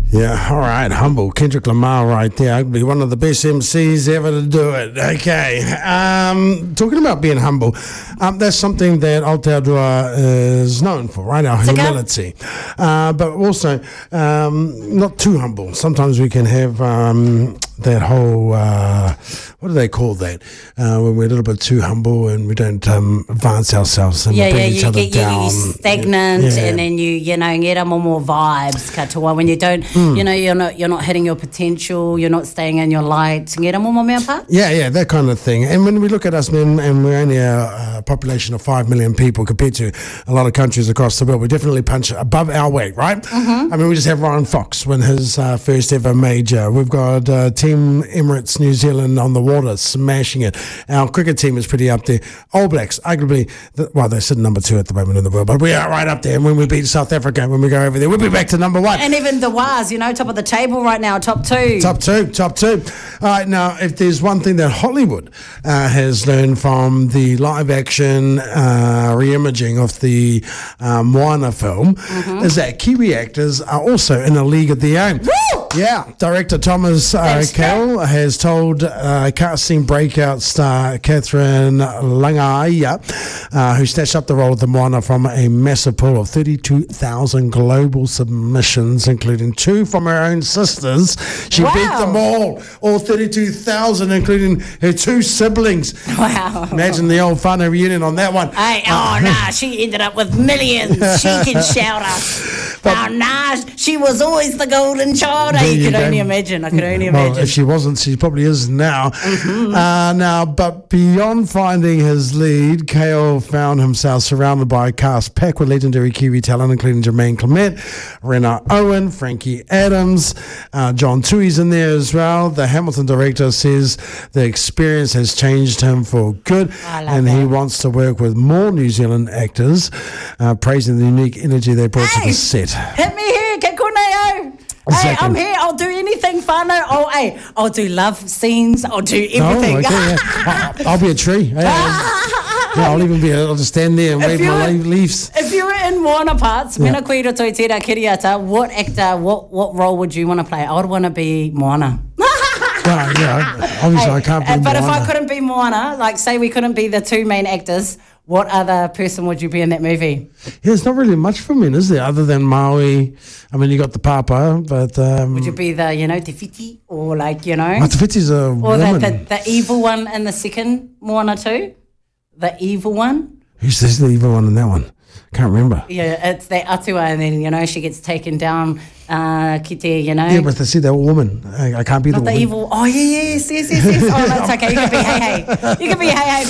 Yeah, all right, humble. Kendrick Lamar right there. I'd be one of the best MCs ever to do it. Okay. Talking about being humble, that's something that Aotearoa is known for, right? Our humility. But also, not too humble. Sometimes we can have that whole, what do they call that? When we're a little bit too humble and we don't advance ourselves and we bring each other down. You stagnant, and then you know, get more vibes katoa when you don't, you know, you're not hitting your potential, you're not staying in your light. Yeah, that kind of thing. And when we look at us, men, and we're only a population of 5 million people compared to a lot of countries across the world, we definitely punch above our weight, right? I mean, we just have Ryan Fox win his first ever major. We've got Team Emirates New Zealand on the water, smashing it. Our cricket team is pretty up there. All Blacks, arguably, they sit number 2 at the moment in the world, but we are right up there. And when we beat South Africa, when we go over there, we'll be back to number 1. And even the WAS, you know, top of the table right now, top 2. Top two. All right, now, if there's one thing that Hollywood has learned from the live action re-imaging of the Moana film, is that Kiwi actors are also in a league of their own. Woo! Yeah, director Thomas Cale has told casting breakout star Catherine Langaia, who snatched up the role of the Moana from a massive pool of 32,000 global submissions, including 2 from her own sisters. She beat them all 32,000, including her 2 siblings. Wow. Imagine the old whānau reunion on that one. Hey, she ended up with millions. She can shout us. She was always the golden child. I could only imagine. Well, if she wasn't, she probably is now. But beyond finding his lead, Cale found himself surrounded by a cast packed with legendary Kiwi talent, including Jermaine Clement, Rena Owen, Frankie Adams, John Tui's in there as well. The Hamilton director says the experience has changed him for good, and he wants to work with more New Zealand actors, praising the unique energy they brought to the set. Hit me here, ke konei au. Hey, I'm here. I'll do anything, whānau. I'll do love scenes. I'll do everything. I'll be a tree. I'll just stand there and wave my leaves. If you were in Moana parts, mena koe roto I tērā kiriata, what actor, what role would you want to play? I would want to be Moana. Obviously I can't be Moana. But if I couldn't be Moana, like say we couldn't be the 2 main actors, what other person would you be in that movie? Yeah, there's not really much for men, is there, other than Maui? I mean, you got the Papa, but... would you be the, Te Whiti? Or like, Te Whiti's a woman. Or the evil one in the second Moana too? The evil one? Who's the evil one in that one? Can't remember. Yeah, it's the Atua, and then, she gets taken down, kite, Yeah, but they see that woman. I can't be not the evil. Oh, yes. Oh, that's okay. You can be hey. You can be hey,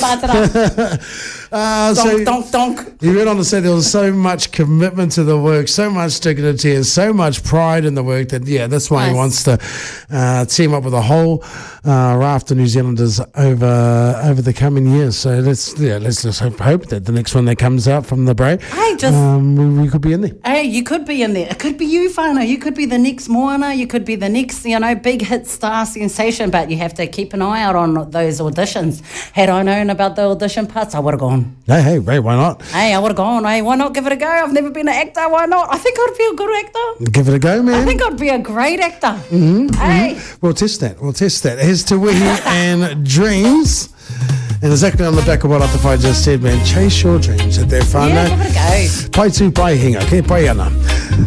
Pātara. Donk. He went on to say there was so much commitment to the work, so much dignity, and so much pride in the work that, that's why he wants to team up with a whole raft of New Zealanders over the coming years. So let's just hope that the next one that comes out from the break, we could be in there. Hey, you could be in there. It could be you, whānau. You could be the next Moana. You could be the next, big hit star sensation. But you have to keep an eye out on those auditions. Had I known about the audition parts, I would have gone. Hey, why not? Hey, I would have gone. Hey, why not give it a go? I've never been an actor. Why not? I think I'd be a good actor. Give it a go, man. I think I'd be a great actor. Hey. We'll test that. Here's to Wihi and Dreams. And exactly on the back of what Atawhai just said, man, chase your dreams at their whānau. Yeah, give it a go. Pai tū pai hinga, ke pai ana.